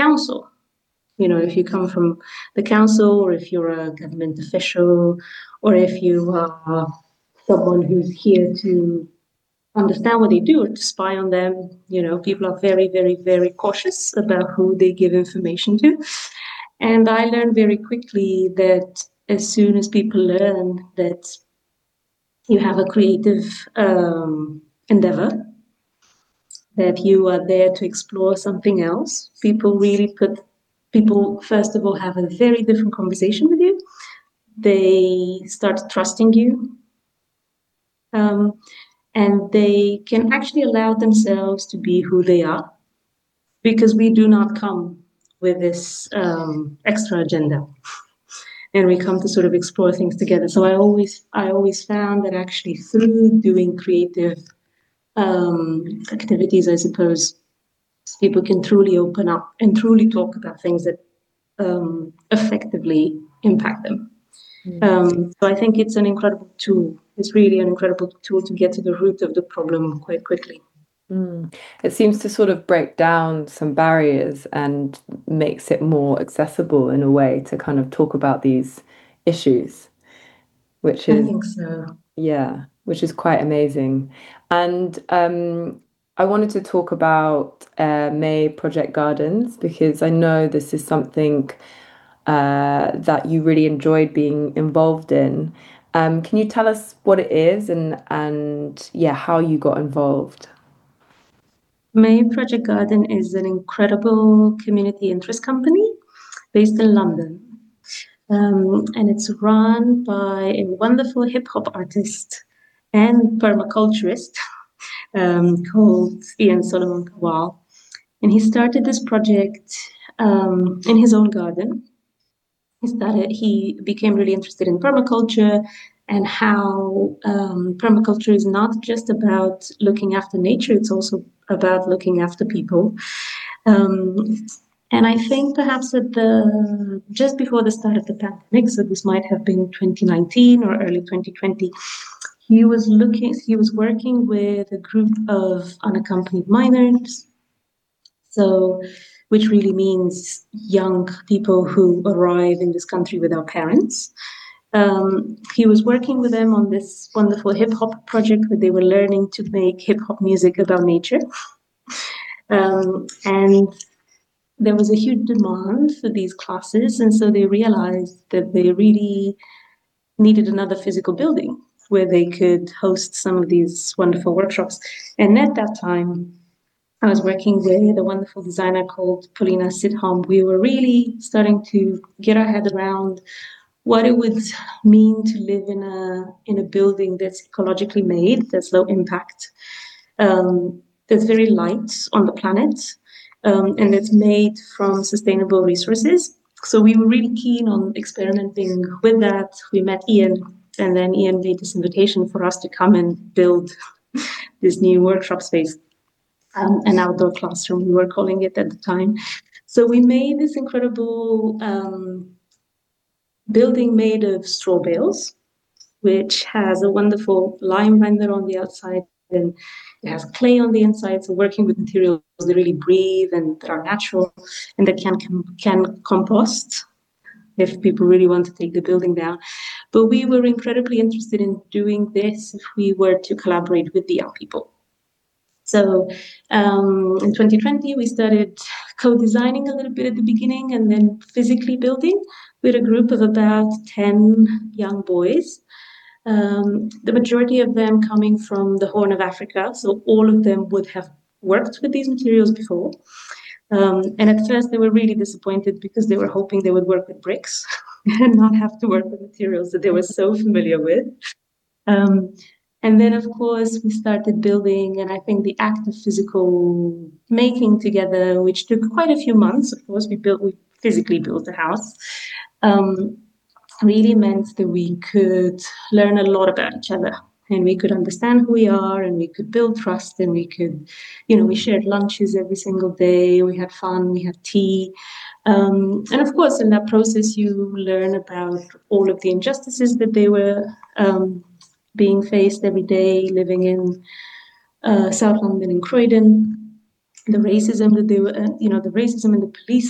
council. If you come from the council, or if you're a government official, or if you are someone who's here to understand what they do or to spy on them, people are very, very, very cautious about who they give information to. And I learned very quickly that as soon as people learn that you have a creative endeavor, that you are there to explore something else, people first of all have a very different conversation with you. They start trusting you. And they can actually allow themselves to be who they are, because we do not come with this extra agenda, and we come to sort of explore things together. So I always found that actually through doing creative activities, I suppose, people can truly open up and truly talk about things that effectively impact them. So I think it's an incredible tool. It's really an incredible tool to get to the root of the problem quite quickly. It seems to sort of break down some barriers and makes it more accessible in a way to kind of talk about these issues, which I is, think so. yeah, which is quite amazing. And I wanted to talk about May Project Gardens because I know this is something that you really enjoyed being involved in. Can you tell us what it is and yeah, how you got involved? May Project Garden is an incredible community interest company based in London. And it's run by a wonderful hip hop artist and permaculturist called Ian Solomon Kowal. And he started this project in his own garden. He became really interested in permaculture and how permaculture is not just about looking after nature, it's also about looking after people. Um, and I think perhaps just before the start of the pandemic, so this might have been 2019 or early 2020, he was working with a group of unaccompanied minors. So, which really means young people who arrive in this country without parents. He was working with them on this wonderful hip hop project where they were learning to make hip hop music about nature. And there was a huge demand for these classes, and so they realized that they really needed another physical building where they could host some of these wonderful workshops. And at that time, I was working with a wonderful designer called Paulina Sidholm. We were really starting to get our head around what it would mean to live in a building that's ecologically made, that's low impact, that's very light on the planet, and that's made from sustainable resources. So we were really keen on experimenting with that. We met Ian, and then Ian made this invitation for us to come and build this new workshop space, an outdoor classroom, we were calling it at the time. So we made this incredible building made of straw bales, which has a wonderful lime render on the outside, and it has clay on the inside. So working with materials that really breathe and that are natural and that can compost if people really want to take the building down. But we were incredibly interested in doing this if we were to collaborate with the young people. So in 2020, we started co-designing a little bit at the beginning and then physically building with a group of about 10 young boys. The majority of them coming from the Horn of Africa, so all of them would have worked with these materials before. And at first they were really disappointed because they were hoping they would work with bricks and not have to work with materials that they were so familiar with. And then, of course, we started building, and I think the act of physical making together, which took quite a few months, of course, we physically built the house, really meant that we could learn a lot about each other, and we could understand who we are, and we could build trust, and we could, we shared lunches every single day, we had fun, we had tea. And of course, in that process, you learn about all of the injustices that they were being faced every day, living in South London and Croydon, the racism that they were, the racism and the police